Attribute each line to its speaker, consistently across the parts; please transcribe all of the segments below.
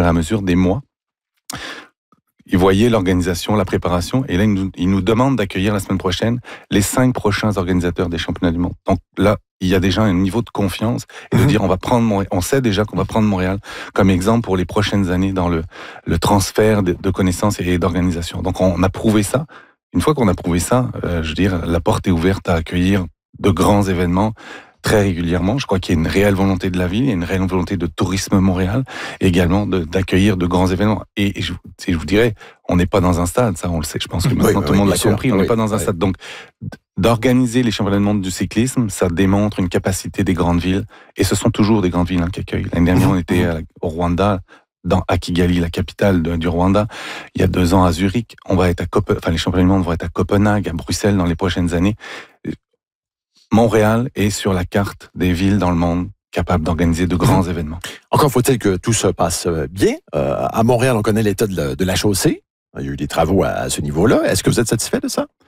Speaker 1: à mesure, des mois. Ils voyaient l'organisation, la préparation, et là, ils nous demandent d'accueillir la semaine prochaine les 5 prochains organisateurs des championnats du monde. Donc là, il y a déjà un niveau de confiance et de dire on sait déjà qu'on va prendre Montréal comme exemple pour les prochaines années dans le transfert de connaissances et d'organisation. Donc on a prouvé ça. Une fois qu'on a prouvé ça, je veux dire, la porte est ouverte à accueillir de grands événements très régulièrement. Je crois qu'il y a une réelle volonté de la ville, il y a une réelle volonté de tourisme Montréal, et également d'accueillir de grands événements. Et je vous dirais, on n'est pas dans un stade, ça on le sait, je pense que maintenant tout le monde l'a compris, on n'est pas dans un stade. Donc, d'organiser les championnats du monde du cyclisme, ça démontre une capacité des grandes villes, et ce sont toujours des grandes villes qui accueillent. L'année dernière, on était au Rwanda, à Kigali, la capitale du Rwanda. Il y a 2 ans à Zurich, on va être les championnats du monde vont être à Copenhague, à Bruxelles dans les prochaines années. Montréal est sur la carte des villes dans le monde capables d'organiser de grands événements.
Speaker 2: Encore faut-il que tout se passe bien. À Montréal, on connaît l'état de la chaussée. Il y a eu des travaux à ce niveau-là. Est-ce que vous êtes satisfait de ça?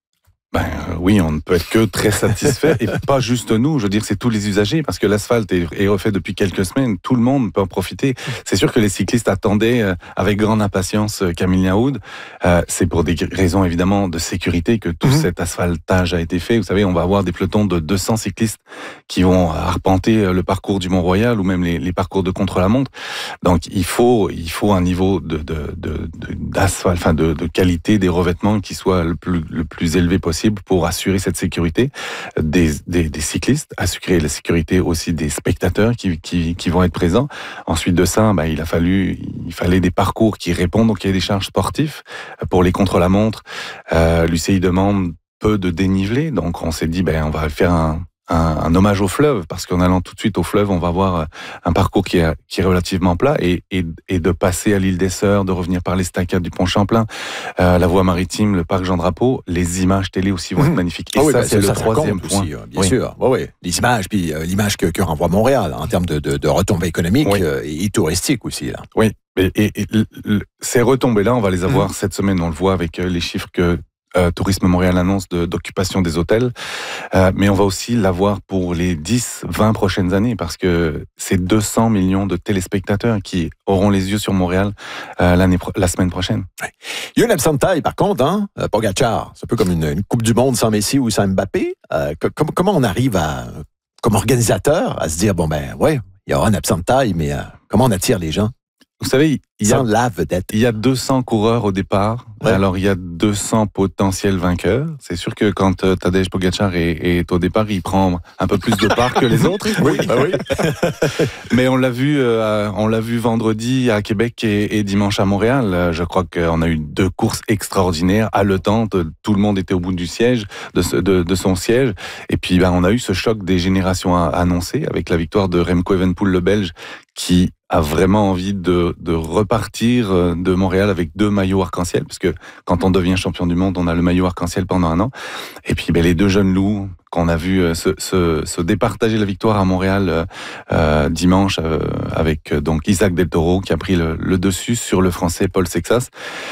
Speaker 1: Oui, on ne peut être que très satisfait, et pas juste nous, je veux dire, c'est tous les usagers, parce que l'asphalte est refait depuis quelques semaines, tout le monde peut en profiter. C'est sûr que les cyclistes attendaient avec grande impatience Camille Yaoud. C'est pour des raisons évidemment de sécurité que tout cet asphaltage a été fait. Vous savez, on va avoir des pelotons de 200 cyclistes qui vont arpenter le parcours du Mont-Royal ou même les parcours de contre-la-montre. Donc il faut un niveau d'asphalte, enfin de qualité des revêtements qui soit le plus élevé possible pour assurer cette sécurité des cyclistes, assurer la sécurité aussi des spectateurs qui vont être présents. Ensuite de ça, il fallait des parcours qui répondent au cahier des charges sportifs pour les contre-la-montre. L'UCI demande peu de dénivelé, donc on s'est dit on va faire un hommage au fleuve, parce qu'en allant tout de suite au fleuve, on va avoir un parcours qui est relativement plat, et de passer à l'île des Sœurs, de revenir par l'estacade du Pont Champlain, la voie maritime, le parc Jean-Drapeau, les images télé aussi vont être magnifiques. Et c'est le troisième point.
Speaker 2: Aussi, bien sûr. Oui. Les images, puis l'image que renvoie Montréal en termes de retombées économiques et touristiques aussi. Là.
Speaker 1: Oui, et ces retombées-là, on va les avoir cette semaine, on le voit avec les chiffres que Tourisme Montréal annonce d'occupation des hôtels, mais on va aussi l'avoir pour les 10-20 prochaines années, parce que c'est 200 millions de téléspectateurs qui auront les yeux sur Montréal la semaine prochaine.
Speaker 2: Ouais. Il y a une absence de taille, par contre, Pogacar. C'est un peu comme une Coupe du Monde sans Messi ou sans Mbappé. Comment on arrive comme organisateur, à se dire, il y aura une absence de taille, mais comment on attire les gens?
Speaker 1: Vous savez, il y a 200 coureurs au départ. Ouais. Alors, il y a 200 potentiels vainqueurs. C'est sûr que quand Tadej Pogacar est au départ, il prend un peu plus de part que les autres.
Speaker 2: Oui.
Speaker 1: Mais on l'a vu vendredi à Québec et dimanche à Montréal. Je crois qu'on a eu 2 courses extraordinaires, haletantes. Tout le monde était au bout du siège, de son siège. Et puis, on a eu ce choc des générations annoncé avec la victoire de Remco Evenepoel, le Belge, qui a vraiment envie de repartir de Montréal avec 2 maillots arc-en-ciel, parce que quand on devient champion du monde, on a le maillot arc-en-ciel pendant 1 an. Et puis les 2 jeunes loups qu'on a vu se départager la victoire à Montréal dimanche avec donc Isaac Del Toro qui a pris le dessus sur le Français Paul Sexas.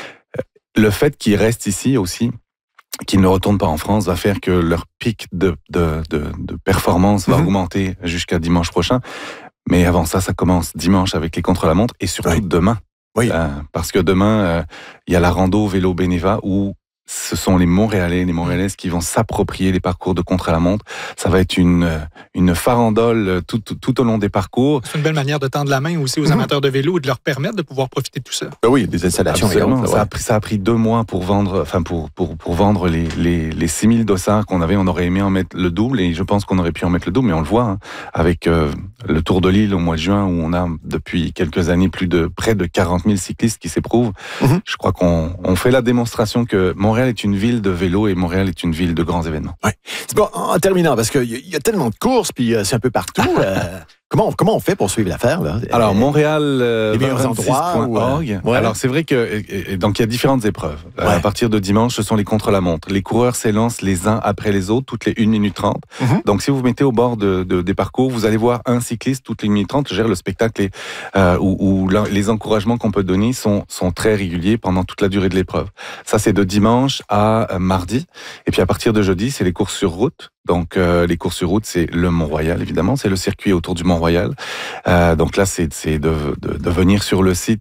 Speaker 1: Le fait qu'ils restent ici aussi, qu'ils ne retournent pas en France, va faire que leur pic de performance va augmenter jusqu'à dimanche prochain. Mais avant ça commence dimanche avec les contre-la-montre, et surtout demain.
Speaker 2: Oui.
Speaker 1: Parce que demain, il y a la rando vélo Beneva où ce sont les Montréalaises qui vont s'approprier les parcours de contre-la-montre. Ça va être une farandole tout au long des parcours.
Speaker 3: C'est une belle manière de tendre la main aussi aux amateurs de vélo et de leur permettre de pouvoir profiter de tout ça.
Speaker 2: Oui, des installations.
Speaker 1: Ça a pris 2 mois pour vendre, pour vendre les 6000 dossards qu'on avait. On aurait aimé en mettre le double, et je pense qu'on aurait pu en mettre le double, mais on le voit avec le Tour de l'Île au mois de juin, où on a depuis quelques années près de 40 000 cyclistes qui s'éprouvent. Je crois qu'on fait la démonstration que Montréal est une ville de vélo, et Montréal est une ville de grands événements.
Speaker 2: Ouais. Bon, en terminant, parce qu'il y a tellement de courses, puis c'est un peu partout. Comment on fait pour suivre l'affaire, là?
Speaker 1: Alors, Montréal,
Speaker 2: les meilleurs endroits.org.
Speaker 1: Alors, c'est vrai que donc il y a différentes épreuves. À partir de dimanche, ce sont les contre-la-montre. Les coureurs s'élancent les uns après les autres, toutes les 1 minute 30. Donc, si vous vous mettez au bord des parcours, vous allez voir un cycliste toutes les 1 minute 30. Je gère le spectacle, où les encouragements qu'on peut donner sont très réguliers pendant toute la durée de l'épreuve. Ça, c'est de dimanche à mardi. Et puis, à partir de jeudi, c'est les courses sur route. Donc, les courses sur route, c'est le Mont-Royal, évidemment. C'est le circuit autour du Mont-Royal. Donc là, c'est de venir sur le site